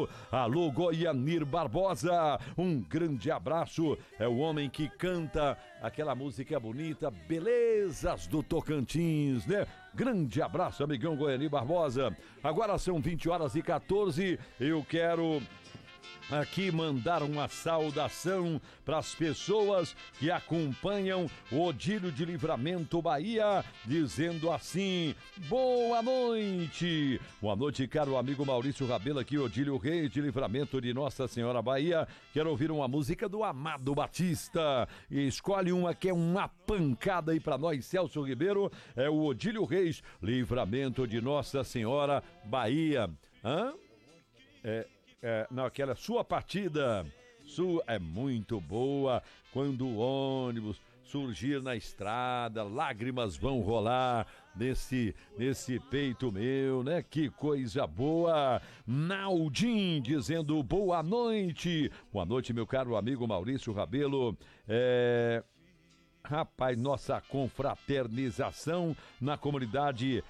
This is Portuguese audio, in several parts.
Ribeiro. Alô, Goianir Barbosa, um grande abraço. É o homem que canta aquela música bonita, Belezas do Tocantins, né? Grande abraço, amigão Goianir Barbosa. Agora são 20h14. Eu quero aqui mandar uma saudação para as pessoas que acompanham o Odílio de Livramento Bahia, dizendo assim: boa noite. Boa noite, caro amigo Maurício Rabelo, aqui Odílio Reis de Livramento de Nossa Senhora Bahia. Quero ouvir uma música do Amado Batista e escolhe uma que é uma pancada aí para nós, Celso Ribeiro. É o Odílio Reis, Livramento de Nossa Senhora Bahia. Não, aquela sua partida é muito boa. Quando o ônibus surgir na estrada, lágrimas vão rolar nesse peito meu, né? Que coisa boa. Naldin dizendo boa noite. Boa noite, meu caro amigo Maurício Rabelo. Rapaz, nossa confraternização na comunidade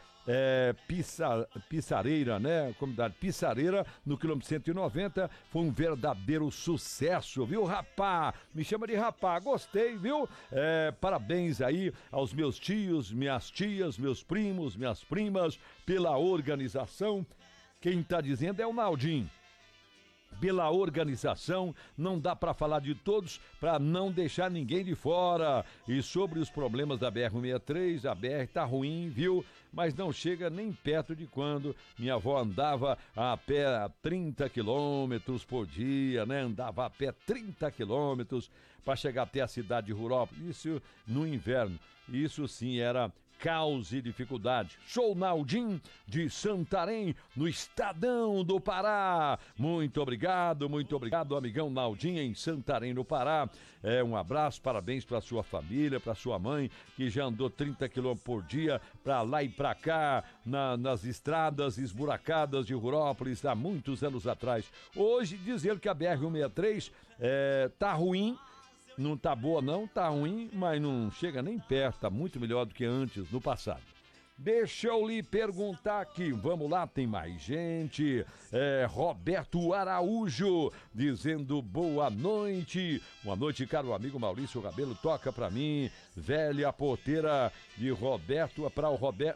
Pissareira, né? Comunidade Pissareira, no quilômetro 190, foi um verdadeiro sucesso, viu, rapá? Me chama de rapá, gostei, viu? Parabéns aí aos meus tios, minhas tias, meus primos, minhas primas, pela organização. Quem tá dizendo é o Naldinho. Pela organização, não dá para falar de todos para não deixar ninguém de fora. E sobre os problemas da BR-163, a BR tá ruim, viu? Mas não chega nem perto de quando minha avó andava a pé a 30 quilômetros por dia, né? Andava a pé 30 quilômetros para chegar até a cidade de Rurópolis. Isso no inverno. Isso sim era caos e dificuldade. Sou Naldin de Santarém, no Estadão do Pará. Muito obrigado, amigão Naldin em Santarém, no Pará. Um abraço, parabéns para sua família, para sua mãe, que já andou 30 quilômetros por dia para lá e para cá, nas estradas esburacadas de Rurópolis há muitos anos atrás. Hoje, dizer que a BR-163 tá ruim. Não tá boa não, tá ruim, mas não chega nem perto, tá muito melhor do que antes, no passado. Deixa eu lhe perguntar aqui, vamos lá, tem mais gente. Roberto Araújo dizendo boa noite. Boa noite, caro amigo Maurício Rabelo, toca pra mim, Velha Porteira de Roberto, para o Roberto...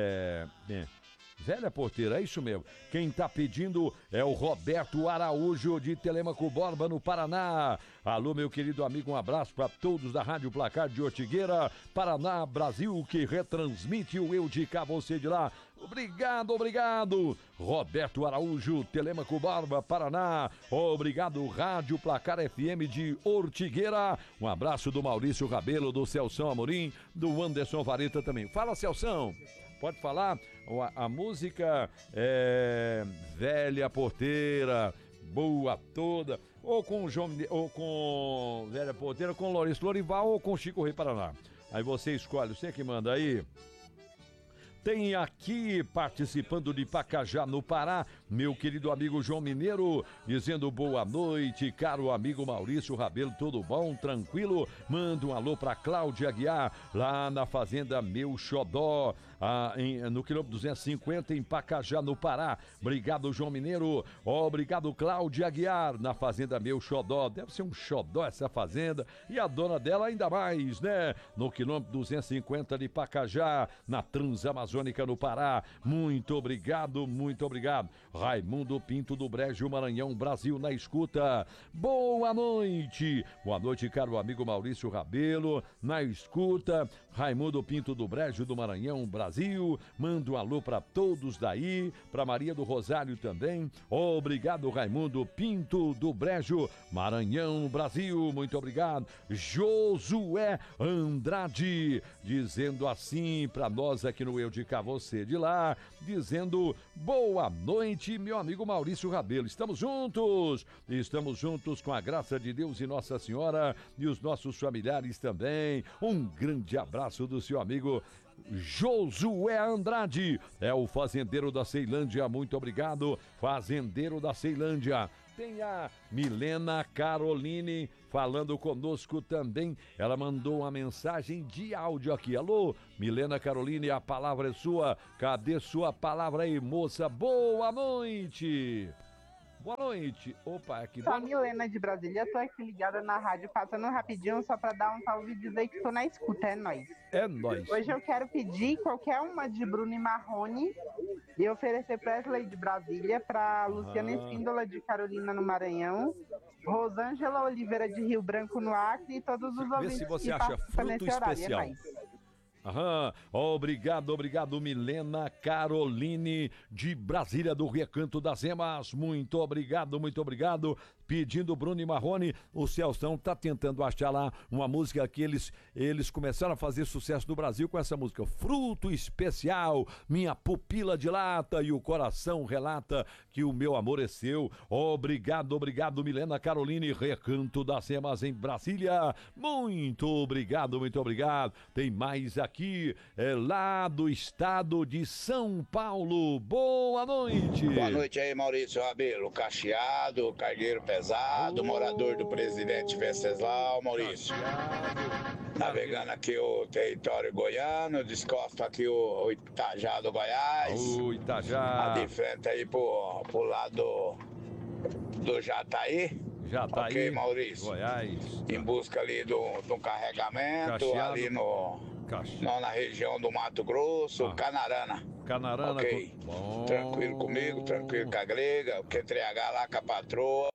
Velha Porteira, é isso mesmo. Quem tá pedindo é o Roberto Araújo de Telêmaco Borba, no Paraná. Alô, meu querido amigo, um abraço para todos da Rádio Placar de Ortigueira, Paraná, Brasil, que retransmite o Eu de Cá, você de lá. Obrigado. Roberto Araújo, Telêmaco Borba, Paraná. Obrigado, Rádio Placar FM de Ortigueira. Um abraço do Maurício Rabelo, do Celção Amorim, do Anderson Vareta também. Fala, Celção. Pode falar? A música é Velha Porteira, boa toda, ou com Velha Porteira, com Lourenço Lorival ou com Chico Rei Paraná. Aí você escolhe, você que manda aí. Tem aqui, participando de Pacajá, no Pará, meu querido amigo João Mineiro, dizendo boa noite, caro amigo Maurício Rabelo, tudo bom, tranquilo? Manda um alô pra Cláudia Aguiar, lá na fazenda Meu Xodó, no quilômetro 250, em Pacajá, no Pará. Obrigado, João Mineiro. Obrigado, Cláudia Aguiar, na fazenda Meu Xodó. Deve ser um xodó essa fazenda, e a dona dela ainda mais, né? No quilômetro 250 de Pacajá, na Transamazônica, no Pará. Muito obrigado. Raimundo Pinto do Brejo, Maranhão, Brasil, na escuta. Boa noite, caro amigo Maurício Rabelo, na escuta. Raimundo Pinto do Brejo, do Maranhão, Brasil. Manda um alô para todos daí, para Maria do Rosário também. Obrigado, Raimundo Pinto do Brejo, Maranhão, Brasil. Muito obrigado. Josué Andrade, dizendo assim para nós aqui no Eu de Cá, você de lá, dizendo boa noite, meu amigo Maurício Rabelo. Estamos juntos com a graça de Deus e Nossa Senhora e os nossos familiares também. Um grande abraço do seu amigo Josué Andrade, é o fazendeiro da Ceilândia. Muito obrigado, fazendeiro da Ceilândia. Tem a Milena Caroline falando conosco também. Ela mandou uma mensagem de áudio aqui. Alô, Milena Caroline, a palavra é sua. Cadê sua palavra aí, moça? Boa noite. Boa noite. Opa, aqui. Sou a Milena de Brasília, tô aqui ligada na rádio, passando rapidinho só pra dar um salve e dizer que tô na escuta, é nóis. É nóis. Hoje eu quero pedir qualquer uma de Bruno e Marrone e oferecer Presley de Brasília pra Luciana Espíndola de Carolina no Maranhão, Rosângela Oliveira de Rio Branco no Acre e todos os ouvintes se você que acha participam fruto nesse horário, especial. é nóis. Obrigado, Milena Caroline de Brasília do Recanto das Emas, muito obrigado. Pedindo Bruno e Marrone, o Celção tá tentando achar lá uma música que eles começaram a fazer sucesso no Brasil com essa música, Fruto Especial, minha pupila dilata e o coração relata que o meu amor é seu. Obrigado, Milena Caroline, Recanto das Emas em Brasília, muito obrigado. Tem mais aqui, lá do estado de São Paulo. Boa noite. Boa noite aí, Maurício Rabelo, Cacheado, Cargueiro Pesado, morador do Presidente Venceslau, Maurício. Navegando aqui o território goiano, descosto aqui o Itajá do Goiás. Itajá. De frente aí pro lado do Jataí. Ok, Maurício. Goiás. Em busca ali do carregamento, Cacheado. ali na região do Mato Grosso, Canarana. Ok. Tranquilo comigo, tranquilo com a Grega, o Q3H lá com a patroa.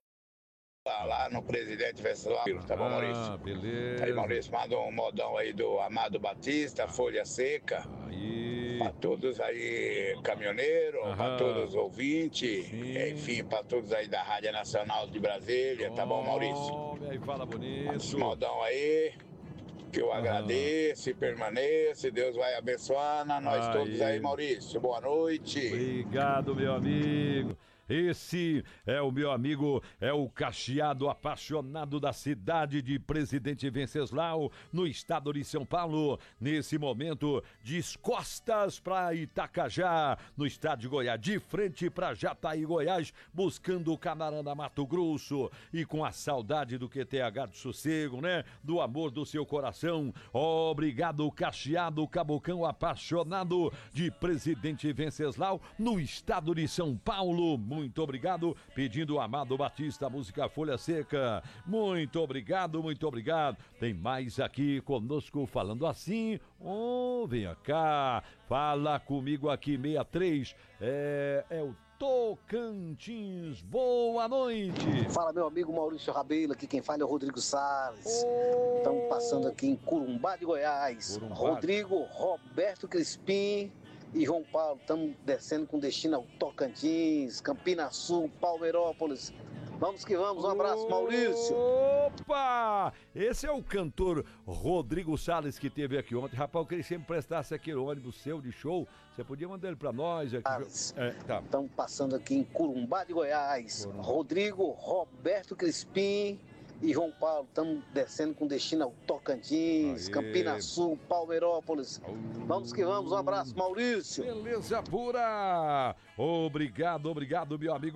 Lá no Presidente Venceslau, tá bom, Maurício? Beleza. Aí, Maurício, manda um modão aí do Amado Batista, Folha Seca. Aí. Pra todos aí, caminhoneiros, pra todos os ouvintes, enfim, pra todos aí da Rádio Nacional de Brasília, tá bom, Maurício? Aí fala bonito. Esse modão aí, que eu agradeço e permaneço, Deus vai abençoando a nós todos aí, Maurício. Boa noite. Obrigado, meu amigo. Esse é o meu amigo, é o Cacheado apaixonado da cidade de Presidente Venceslau, no estado de São Paulo. Nesse momento, descostas para Itacajá, no estado de Goiás, de frente para Jataí, Goiás, buscando o Canarana, Mato Grosso. E com a saudade do QTH do sossego, né? Do amor do seu coração. Obrigado, Cacheado, cabocão apaixonado de Presidente Venceslau, no estado de São Paulo. Muito obrigado, pedindo o Amado Batista, a música Folha Seca. Muito obrigado. Tem mais aqui conosco falando assim. Venha cá, fala comigo aqui, 63, é o Tocantins. Boa noite. Fala, meu amigo Maurício Rabelo, aqui quem fala é o Rodrigo Salles. Estamos passando aqui em Corumbá de Goiás. Rodrigo, Roberto Crispim e João Paulo, estamos descendo com destino ao Tocantins, Campina Sul, Palmeirópolis. Vamos que vamos, um abraço, Maurício. Opa! Esse é o cantor Rodrigo Salles que esteve aqui ontem. Rapaz, eu queria que sempre prestasse aquele ônibus seu de show. Você podia mandar ele pra nós aqui. Tá. Estamos passando aqui em Corumbá de Goiás. Rodrigo, Roberto Crispim e João Paulo, estamos descendo com destino ao Tocantins, Campina Sul, Palmeirópolis. Vamos que vamos, um abraço, Maurício. Beleza pura! Obrigado, meu amigo.